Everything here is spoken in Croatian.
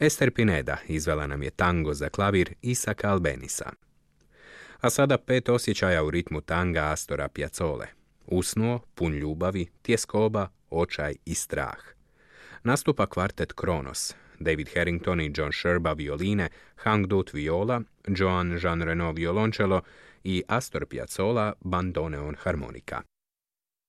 Ester Pineda izvela nam je tango za klavir Isaaca Albenisa. A sada 5 osjećaja u ritmu tanga Astora Piazzole. Usnuo, pun ljubavi, tjeskoba, očaj i strah. Nastupa kvartet Kronos, David Harrington i John Sherba violine, Hank Dut viola, Joan Jean Reno violončelo i Astor Piazzolla bandoneon harmonika.